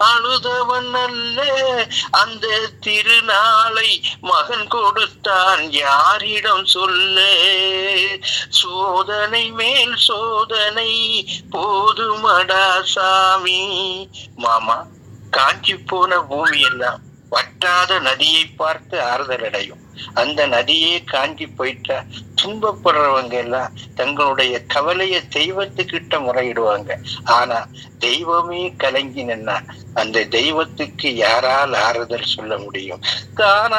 அழுதவன் அல்ல, அந்த திருநாளை மகன் கொடுத்தான் யாரிடம் சொல்ல. சோதனை மேல் சோதனை போதுமடா சாமி. மாமா, காஞ்சி போன பூமி எல்லாம் வற்றாத நதியை பார்த்து ஆறுதல் அடையும். அந்த நதியே காஞ்சி போயிட்டா துன்பப்படுறவங்க எல்லாம் தங்களுடைய கவலைய தெய்வத்துக்கிட்ட முறையிடுவாங்க. ஆனா தெய்வமே கலங்கினா அந்த தெய்வத்துக்கு யாரால் ஆறுதல் சொல்ல முடியும்? காண